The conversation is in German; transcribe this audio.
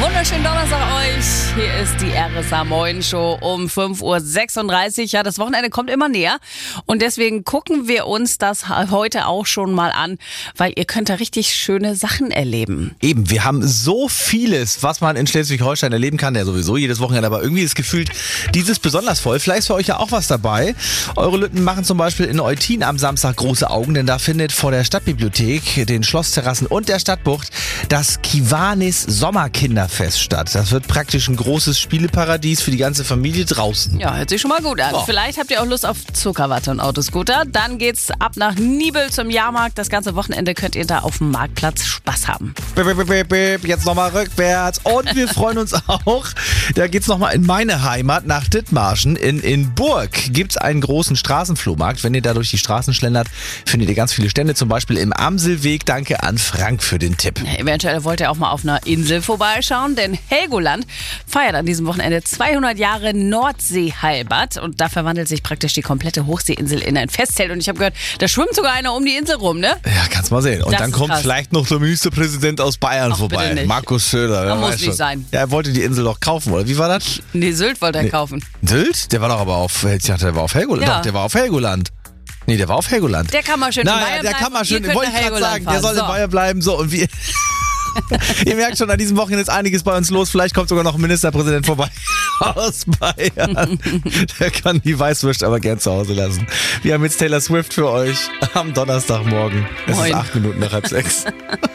Wunderschönen Donnerstag euch. Hier ist die RSA Moin Show um 5:36 Uhr. Ja, das Wochenende kommt immer näher und deswegen gucken wir uns das heute auch schon mal an, weil ihr könnt da richtig schöne Sachen erleben. Eben, wir haben so vieles, was man in Schleswig-Holstein erleben kann, ja sowieso jedes Wochenende, aber irgendwie ist gefühlt dieses besonders voll. Vielleicht ist für euch ja auch was dabei. Eure Lütten machen zum Beispiel in Eutin am Samstag große Augen, denn da findet vor der Stadtbibliothek, den Schlossterrassen und der Stadtbucht das Kiwanis Sommerkinderfest statt. Das wird praktisch ein großes Spieleparadies für die ganze Familie draußen. Ja, hört sich schon mal gut an. Oh. Vielleicht habt ihr auch Lust auf Zuckerwatte und Autoscooter. Dann geht's ab nach Nibel zum Jahrmarkt. Das ganze Wochenende könnt ihr da auf dem Marktplatz Spaß haben. Jetzt nochmal rückwärts. Und wir freuen uns auch. Da geht's nochmal in meine Heimat nach Dithmarschen. In Burg gibt's einen großen Straßenflohmarkt. Wenn ihr da durch die Straßen schlendert, findet ihr ganz viele Stände. Zum Beispiel im Amselweg. Danke an Frank für den Tipp. Eventuell wollt ihr auch mal auf einer Insel vorbeischauen, denn Helgoland feiert an diesem Wochenende 200 Jahre Nordseeheilbad und da verwandelt sich praktisch die komplette Hochseeinsel in ein Festzelt und ich habe gehört, da schwimmt sogar einer um die Insel rum, ne? Ja, kannst mal sehen. Und Das dann ist kommt krass. vielleicht noch der Ministerpräsident aus Bayern Ach, bitte vorbei. nicht. Markus Söder. Das wer muss weiß nicht schon. sein. Ja, er wollte die Insel doch kaufen, oder? Wie war das? Nee, Sylt wollte er kaufen. Sylt? Der war doch aber auf, ich dachte, der war auf Helgoland. Ja. Doch, der war auf Helgoland. Nee, der war auf Helgoland. Der kann mal schön in Naja, Bayern der bleiben. kann mal Ihr schön, könnt wollte nach ich gerade Helgoland sagen, der soll fahren. in Bayern bleiben. So, und wie... Ihr merkt schon, an diesem Wochenende ist einiges bei uns los. Vielleicht kommt sogar noch ein Ministerpräsident vorbei aus Bayern. Der kann die Weißwurst aber gern zu Hause lassen. Wir haben jetzt Taylor Swift für euch am Donnerstagmorgen. Es Moin. ist 8 Minuten nach 5:30.